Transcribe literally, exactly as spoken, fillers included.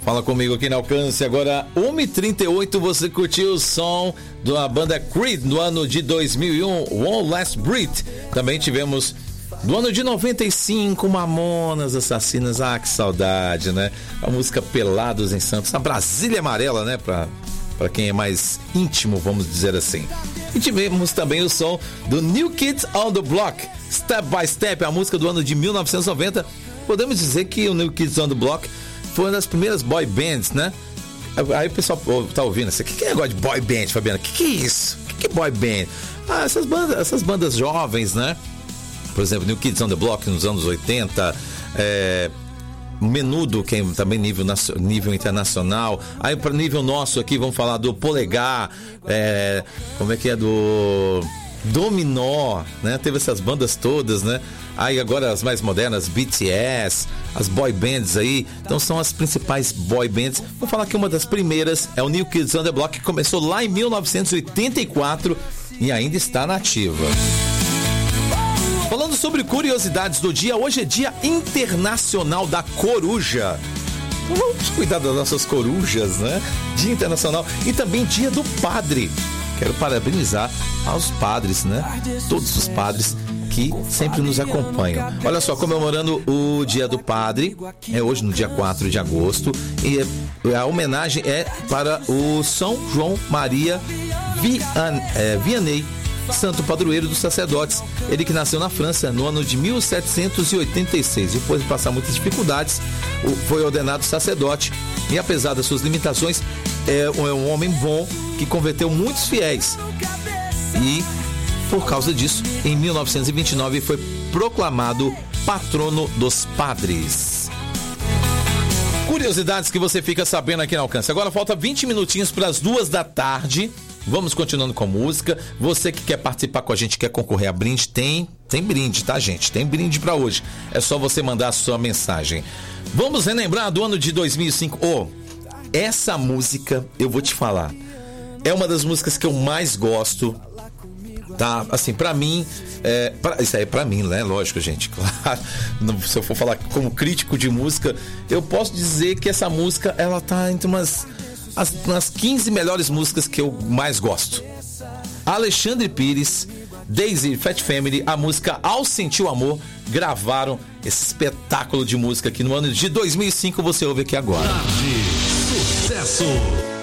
Fala comigo aqui no Alcance. Agora, uma e trinta e oito, você curtiu o som da banda Creed do ano de dois mil e um, One Last Breath. Também tivemos do ano de noventa e cinco, Mamonas Assassinas. Ah, que saudade, né? A música Pelados em Santos, a Brasília Amarela, né? Pra, pra quem é mais íntimo, vamos dizer assim. E tivemos também o som do New Kids on the Block, Step by Step, a música do ano de mil novecentos e noventa. Podemos dizer que o New Kids on the Block foi uma das primeiras boy bands, né? Aí o pessoal tá ouvindo assim, o que, que é negócio de boy band, Fabiana? O que, que é isso? O que, que é boy band? Ah, essas bandas, essas bandas jovens, né? Por exemplo, New Kids on the Block nos anos oitenta, é, Menudo, que é também nível, nível internacional. Aí para nível nosso aqui, vamos falar do Polegar, é, como é que é, do Dominó, né? Teve essas bandas todas, né? Aí agora as mais modernas, B T S, as boy bands aí. Então são as principais boy bands. Vou falar que uma das primeiras é o New Kids on the Block, que começou lá em mil novecentos e oitenta e quatro e ainda está na ativa. Falando sobre curiosidades do dia, hoje é Dia Internacional da Coruja. Vamos cuidar das nossas corujas, né? Dia Internacional. E também Dia do Padre. Quero parabenizar aos padres, né? Todos os padres que sempre nos acompanham. Olha só, comemorando o Dia do Padre, é hoje no dia quatro de agosto, e a homenagem é para o São João Maria Vianney, santo padroeiro dos sacerdotes. Ele que nasceu na França no ano de mil setecentos e oitenta e seis. Depois de passar muitas dificuldades, foi ordenado sacerdote e, apesar das suas limitações, é um homem bom que converteu muitos fiéis. E, por causa disso, em mil novecentos e vinte e nove foi proclamado patrono dos padres. Curiosidades que você fica sabendo aqui no Alcance. Agora falta vinte minutinhos para as duas da tarde. Vamos continuando com música. Você que quer participar com a gente, quer concorrer a brinde, tem, tem brinde, tá, gente? Tem brinde pra hoje. É só você mandar a sua mensagem. Vamos relembrar do ano de dois mil e cinco. Oh, essa música, eu vou te falar, é uma das músicas que eu mais gosto, tá? Assim, pra mim, é, pra, isso aí é pra mim, né? Lógico, gente, claro. Se eu for falar como crítico de música, eu posso dizer que essa música, ela tá entre umas... As, nas quinze melhores músicas que eu mais gosto. Alexandre Pires, Daisy, Fat Family, a música Ao Sentir o Amor, gravaram esse espetáculo de música aqui no ano de dois mil e cinco. Você ouve aqui agora. Tarde, sucesso.